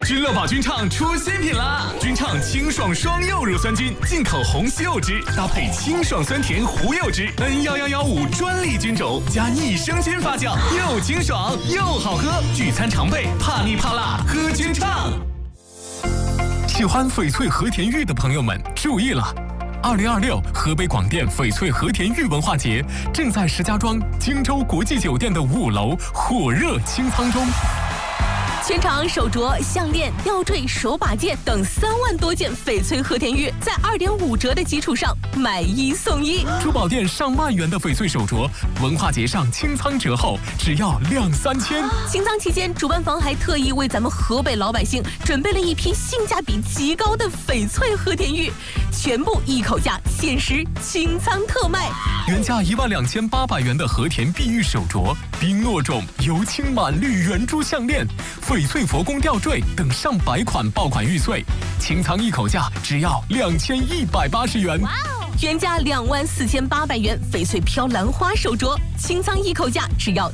君乐宝君畅出新品啦！君畅清爽双柚乳酸菌，进口红西柚汁，搭配清爽酸甜胡柚汁，N11115专利菌种，加益生菌发酵，又清爽又好喝。聚餐常备，怕腻怕辣，喝君畅。喜欢翡翠和田玉的朋友们注意了！2026河北广电翡翠和田玉文化节正在石家庄荆州国际酒店的5楼火热清仓中。 全场手镯、项链、吊坠、手把件等3万多件翡翠和田玉，在2.5折的基础上买1送1。 珠宝店上万元的翡翠手镯，文化节上清仓折后只要2、3千。 清仓期间，主办方还特意为咱们河北老百姓准备了一批性价比极高的翡翠和田玉，全部一口价限时清仓特卖。 原价12800元的和田碧玉手镯、冰糯种油青满绿圆珠项链、翡翠佛宫吊坠等上百款爆款玉翠，清仓一口价只要2180元。 原价24800元翡翠飘兰花手镯，清仓一口价只要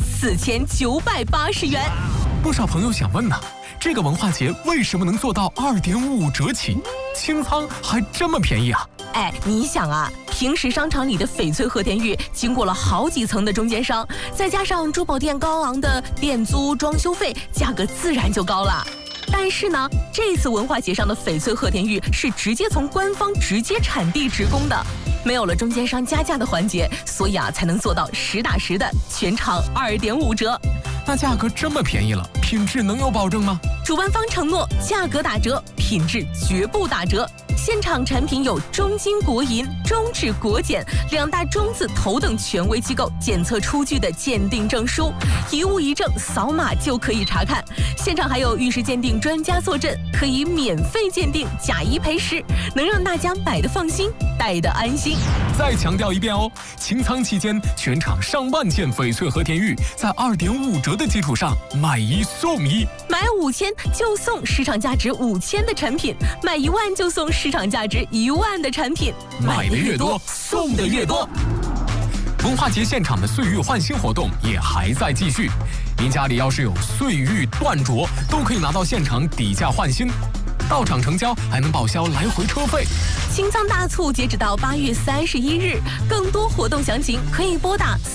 4980元。 不少朋友想问呢，这个文化节为什么能做到2.5折起，清仓还这么便宜啊？ 哎，你想啊，平时商场里的翡翠和田玉经过了好几层的中间商，再加上珠宝店高昂的店租、装修费，价格自然就高了。但是呢，这次文化节上的翡翠和田玉是直接从官方直接产地直供的，没有了中间商加价的环节，所以啊才能做到实打实的全场2.5折。 那价格这么便宜了，品质能有保证吗？ 主办方承诺价格打折，品质绝不打折。现场产品有中金国银、中指国检2大中字头等权威机构检测出具的鉴定证书，一物一证，扫码就可以查看。现场还有玉石鉴定专家坐镇，可以免费鉴定，假一赔10，能让大家买得放心，戴得安心。 再强调一遍哦，清仓期间全场上万件翡翠和田玉在2.5折的基础上买1送1， 买5000就送市场价值5000的产品，买1万就送市场价值1万的产品， 买的越多，送的越多。文化节现场的岁玉换新活动也还在继续，您家里要是有岁玉断镯，都可以拿到现场底价换新，到场成交还能报销来回车费。 清仓大促截止到8月31日，更多活动详情可以拨打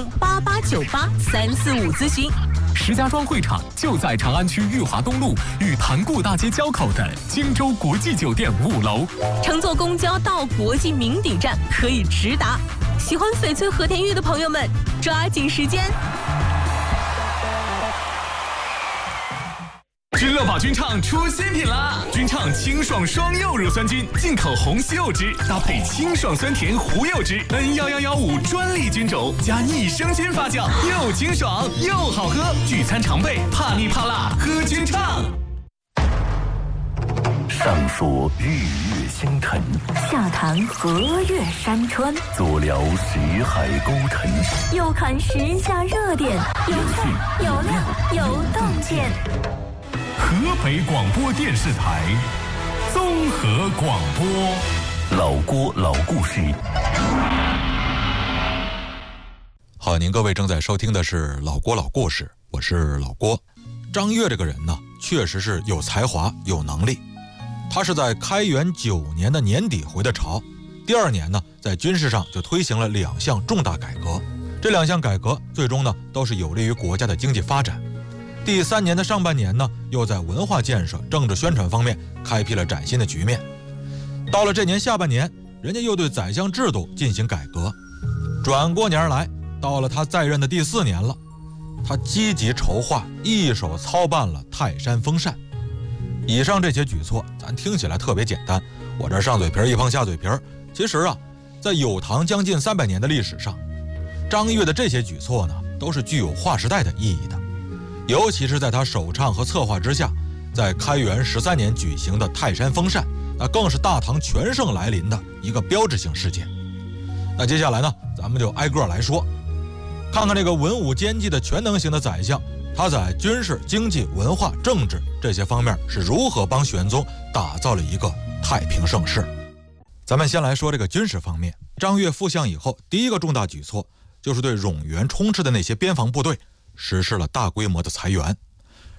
400-8898-345咨询。 石家庄会场就在长安区裕华东路与潭固大街交口的荆州国际酒店5楼。 乘坐公交到国际名底站可以直达。喜欢翡翠和田玉的朋友们，抓紧时间！ 君乐宝君畅出新品啦！君畅清爽双柚乳酸菌，进口红西柚汁，搭配清爽酸甜胡柚汁，N11115专利菌种，加益生菌发酵，又清爽又好喝。聚餐常备，怕腻怕辣，喝君畅。 上说日月星辰， 下谈河岳山川， 左聊识海沟沉， 右看时下热点，有趣有料有洞见。 河北广播电视台综合广播， 老郭老故事。 好，您各位正在收听的是老郭老故事，我是老郭。张悦这个人呢，确实是有才华有能力。他是在开元9年的年底回的朝，第2年呢，在军事上就推行了2项重大改革。这2项改革最终呢，都是有利于国家的经济发展。第3年的上半年呢，又在文化建设、政治宣传方面开辟了崭新的局面。到了这年下半年，人家又对宰相制度进行改革。转过年来，到了他在任的第4年了，他积极筹划，一手操办了泰山封禅。以上这些举措，咱听起来特别简单，我这上嘴皮一碰下嘴皮。其实啊，在有唐将近300年的历史上，张悦的这些举措呢，都是具有划时代的意义的。尤其是在他首倡和策划之下，在开元13年举行的泰山封禅，那更是大唐全盛来临的一个标志性事件。那接下来呢，咱们就挨个来说，看看这个文武兼济的全能型的宰相，他在军事、经济、文化、政治这些方面是如何帮玄宗打造了一个太平盛世。咱们先来说这个军事方面，张悦复相以后，第一个重大举措就是对冗员充斥的那些边防部队实施了大规模的裁员，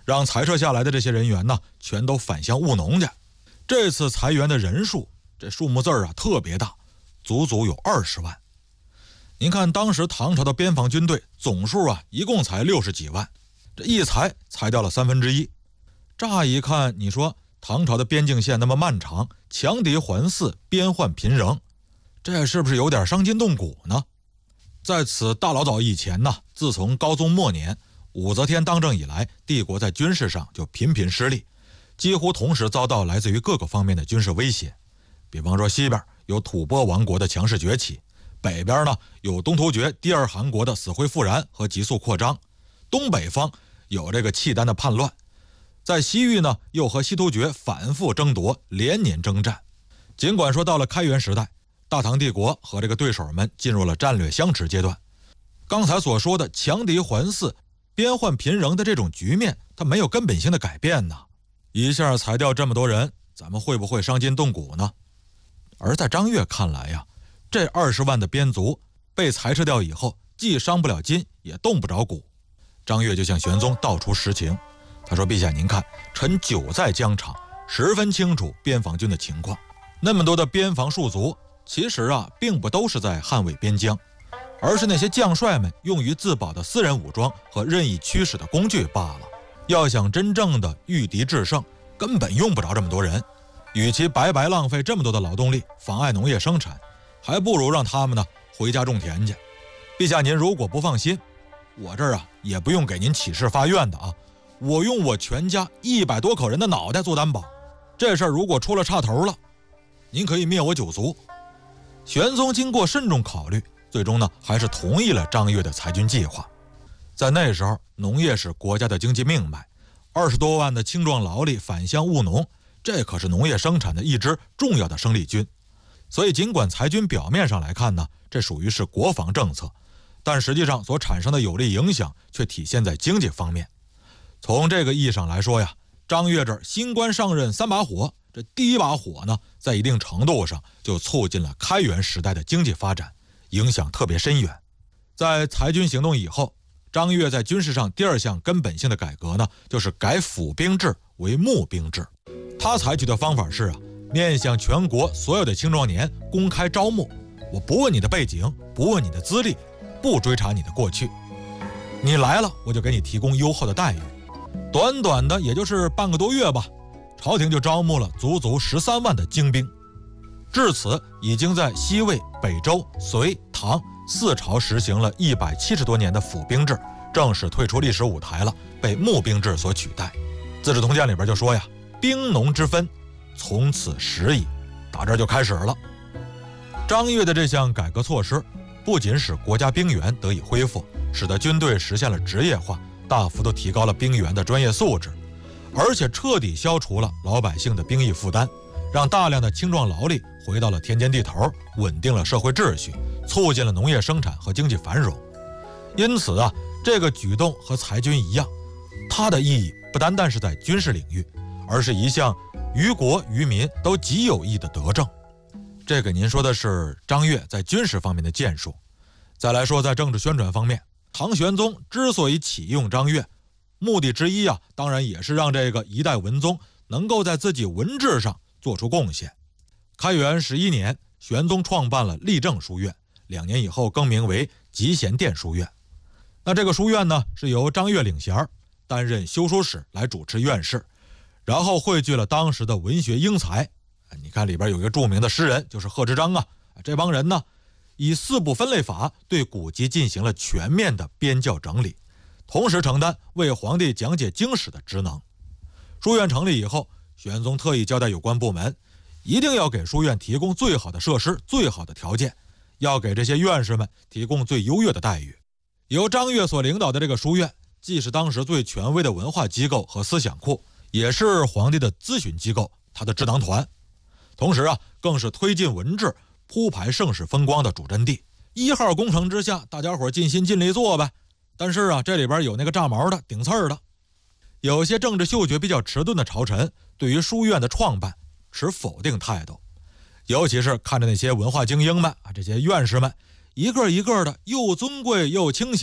让裁撤下来的这些人员呢，全都返乡务农去。这次裁员的人数，这数目字啊特别大，足足有20万。您看当时唐朝的边防军队总数啊，一共才60几万，这一裁掉了1/3。乍一看，你说唐朝的边境线那么漫长，强敌环伺，边患频仍，这是不是有点伤筋动骨呢？在此大老早以前呢，自从高宗末年武则天当政以来，帝国在军事上就频频失利，几乎同时遭到来自于各个方面的军事威胁。比方说西边有吐蕃王国的强势崛起，北边呢有东突厥第二汗国的死灰复燃和急速扩张，东北方有这个契丹的叛乱，在西域呢又和西突厥反复争夺，连年征战。尽管说到了开元时代，大唐帝国和这个对手们进入了战略相持阶段，刚才所说的强敌环伺，边患频仍的这种局面，它没有根本性的改变呢。一下裁掉这么多人，咱们会不会伤筋动骨呢？而在张悦看来呀，这20万的边族被裁撤掉以后，既伤不了筋，也动不着骨。张悦就向玄宗道出实情，他说：“陛下您看，臣久在疆场，十分清楚边防军的情况。那么多的边防戍卒，其实啊，并不都是在捍卫边疆，而是那些将帅们用于自保的私人武装和任意驱使的工具罢了。要想真正的御敌制胜，根本用不着这么多人。与其白白浪费这么多的劳动力，妨碍农业生产，还不如让他们呢回家种田去。陛下您如果不放心，我这儿啊也不用给您起誓发愿的啊，我用我全家100多口人的脑袋做担保，这事儿如果出了岔头了，您可以灭我9族。”玄宗经过慎重考虑，最终呢还是同意了张悦的裁军计划。在那时候，农业是国家的经济命脉，20多万的青壮劳力返乡务农，这可是农业生产的一支重要的生力军。所以尽管裁军表面上来看呢，这属于是国防政策，但实际上所产生的有利影响却体现在经济方面。从这个意义上来说呀，张悦这儿新官上任3把火，这第1把火呢，在一定程度上就促进了开元时代的经济发展，影响特别深远。在裁军行动以后，张悦在军事上第2项根本性的改革呢，就是改府兵制为募兵制。他采取的方法是啊，面向全国所有的青壮年公开招募，我不问你的背景，不问你的资历，不追查你的过去，你来了我就给你提供优厚的待遇。短短的也就是半个多月吧，朝廷就招募了足足13万的精兵。至此，已经在西魏、北周、隋、唐4朝实行了170多年的府兵制，正式退出历史舞台了，被募兵制所取代。资治通鉴里边就说呀，兵农之分从此始矣，打这就开始了。张悦的这项改革措施，不仅使国家兵员得以恢复，使得军队实现了职业化，大幅度提高了兵员的专业素质，而且彻底消除了老百姓的兵役负担，让大量的青壮劳力回到了田间地头，稳定了社会秩序，促进了农业生产和经济繁荣。因此啊，这个举动和裁军一样，它的意义不单单是在军事领域，而是一项于国于民都极有益的德政。这个您说的是张悦在军事方面的建树。再来说在政治宣传方面，唐玄宗之所以启用张悦，目的之一啊，当然也是让这个一代文宗能够在自己文治上做出贡献。开元11年，玄宗创办了立正书院，2年以后更名为集贤殿书院。那这个书院呢，是由张悦领衔，担任修书使来主持院事，然后汇聚了当时的文学英才。你看里边有一个著名的诗人，就是贺知章啊。这帮人呢，以4部分类法对古籍进行了全面的编校整理，同时承担为皇帝讲解经史的职能。书院成立以后，玄宗特意交代有关部门，一定要给书院提供最好的设施、最好的条件，要给这些院士们提供最优越的待遇。由张悦所领导的这个书院，既是当时最权威的文化机构和思想库，也是皇帝的咨询机构，他的智囊团。同时啊，更是推进文治、铺排盛世风光的主阵地。1号工程之下，大家伙尽心尽力做呗。但是啊，这里边有那个炸毛的、顶刺儿的。有些政治嗅觉比较迟钝的朝臣，对于书院的创办持否定态度。尤其是看着那些文化精英们啊，这些院士们，一个一个的又尊贵又清闲。